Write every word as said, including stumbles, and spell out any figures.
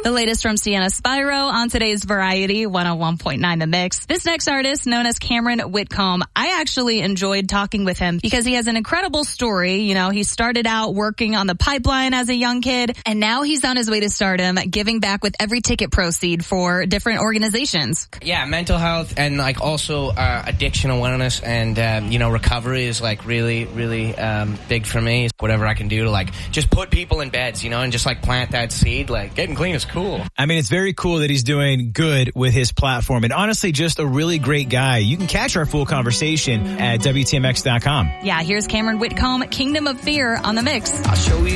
The latest from Sienna Spyro on today's Variety one oh one point nine The Mix. This next artist, known as Cameron Whitcomb, I actually enjoyed talking with him because he has an incredible story. You know, he started out working on the pipeline as a young kid, and now he's on his way to stardom, giving back with every ticket proceed for different organizations. Yeah, mental health and like also uh, addiction awareness and, um, you know, recovery is like really, really um, big for me. Whatever I can do to like just put people in beds, you know, and just like plant that seed, like getting clean is cool. I mean, it's very cool that he's doing good with his platform, and honestly, just a really great guy. You can catch our full conversation at W T M X dot com. Yeah, here's Cameron Whitcomb, Kingdom of Fear on The Mix. I'll show you